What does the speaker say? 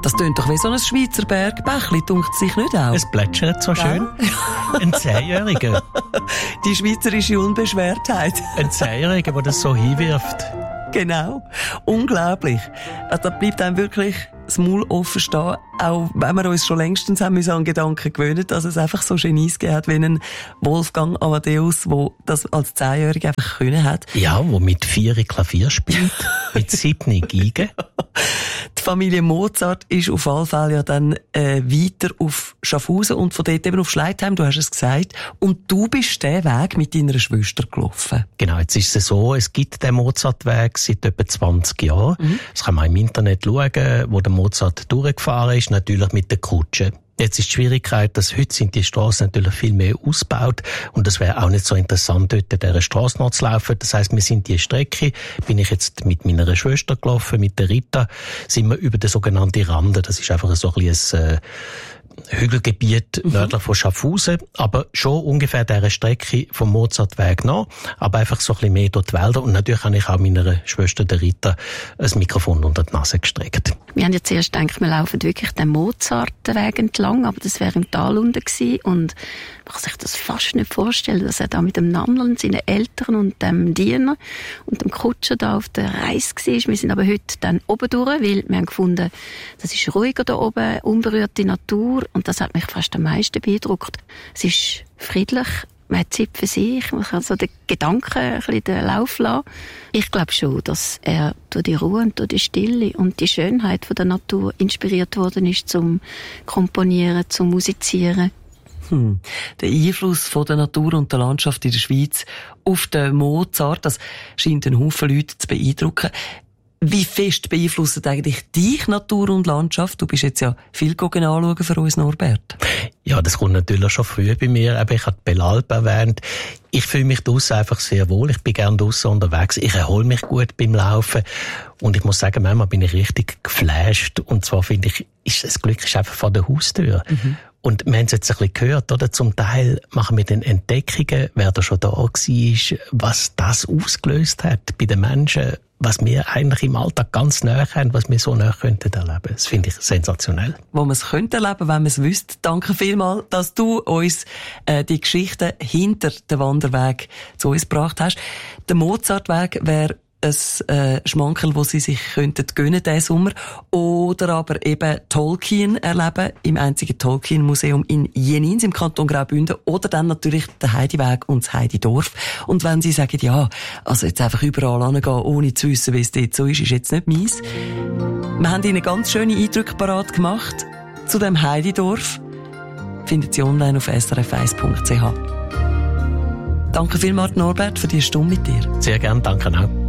Das tönt doch wie so ein Schweizer Bergbächli, dunkt sich nicht auch? Es plätschert so schön. Ein 10-Jähriger. Die schweizerische Unbeschwertheit. Ein 10-Jähriger, der das so hinwirft. Genau. Unglaublich. Da bleibt einem wirklich das Maul offen stehen, auch wenn wir uns schon längstens haben müssen an Gedanken gewöhnen, dass es einfach so Genies gegeben hat, wie einen Wolfgang Amadeus, der das als 10-Jähriger einfach können hat. Ja, der mit 4 Klavier spielt, mit 7 Geigen. Die Familie Mozart ist auf alle Fälle ja dann weiter auf Schaffhausen und von dort eben auf Schleitheim, du hast es gesagt. Und du bist den Weg mit deiner Schwester gelaufen. Genau, jetzt ist es so, es gibt den Mozartweg seit etwa 20 Jahren. Das kann man im Internet schauen, wo der Mozart durchgefahren ist, natürlich mit der Kutsche. Jetzt ist die Schwierigkeit, dass heute sind die Strassen natürlich viel mehr ausgebaut und es wäre auch nicht so interessant, dort dieser Strasse noch zu laufen. Das heisst, wir sind die Strecke, bin ich jetzt mit meiner Schwester gelaufen, mit der Rita, sind wir über den sogenannten Rande. Das ist einfach so ein bisschen Hügelgebiet nördlich von Schaffhausen, aber schon ungefähr dieser Strecke vom Mozartweg nach, aber einfach so ein bisschen mehr durch die Wälder. Und natürlich habe ich auch meiner Schwester, der Rita, ein Mikrofon unter die Nase gestreckt. Wir haben ja zuerst gedacht, wir laufen wirklich den Mozartweg entlang, aber das wäre im Tal unten gewesen und man kann sich das fast nicht vorstellen, dass er da mit dem Nannel und seinen Eltern und dem Diener und dem Kutscher da auf der Reise war. Wir sind aber heute dann oben durch, weil wir haben gefunden, das ist ruhiger da oben, unberührte Natur und das hat mich fast am meisten beeindruckt. Es ist friedlich, man hat Zeit für sich, man kann so den Gedanken ein bisschen den Lauf lassen. Ich glaube schon, dass er durch die Ruhe und durch die Stille und die Schönheit von der Natur inspiriert worden ist zum Komponieren, zum Musizieren. Der Einfluss von der Natur und der Landschaft in der Schweiz auf den Mozart, das scheint einen Haufen Leute zu beeindrucken. Wie fest beeinflusst eigentlich dich Natur und Landschaft? Du bist jetzt ja viel anschauen für uns, Norbert. Ja, das kommt natürlich schon früh bei mir. Aber ich habe die Bellalp erwähnt. Ich fühle mich draussen einfach sehr wohl. Ich bin gerne draussen unterwegs. Ich erhole mich gut beim Laufen. Und ich muss sagen, manchmal bin ich richtig geflasht. Und zwar finde ich, das Glück ist einfach vor der Haustür. Und wir haben es jetzt ein bisschen gehört, oder? Zum Teil machen wir dann Entdeckungen, wer da schon da war, was das ausgelöst hat bei den Menschen, was wir eigentlich im Alltag ganz nahe haben, was wir so nahe könnten erleben. Das finde ich sensationell. Wo man es könnte erleben, wenn man es wüsste. Danke vielmals, dass du uns die Geschichten hinter dem Wanderweg zu uns gebracht hast. Der Mozartweg wäre ein Schmankerl, das sie sich könnten gönnen diesen Sommer. Oder aber eben Tolkien erleben im einzigen Tolkien-Museum in Jenins im Kanton Graubünden. Oder dann natürlich den Heidiweg und das Heididorf. Und wenn sie sagen, ja, also jetzt einfach überall hingehen, ohne zu wissen, wie es dort so ist jetzt nicht meins. Wir haben ihnen ganz schöne Eindrücke parat gemacht zu dem Heididorf. Findet sie online auf srf1.ch. Danke vielmals, Norbert, für die Stunde mit dir. Sehr gern, danke auch.